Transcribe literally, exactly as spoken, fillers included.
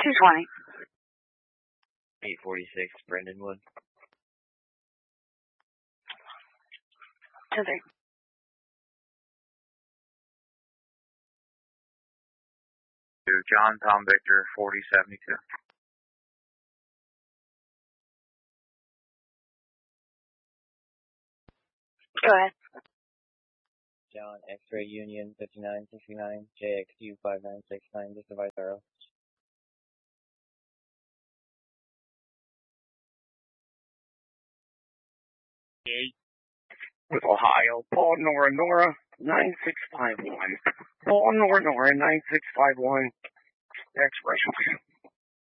two twenty. eight forty-six, Brendan Wood. ten thirty. John Tom Victor, forty seventy-two. Go ahead. John X-Ray Union, fifty-nine sixty-nine, J X U five nine six nine, just advise arrow. With Ohio, Paul Nora Nora, nine six five one. Paul Nora Nora, nine six five one. Express.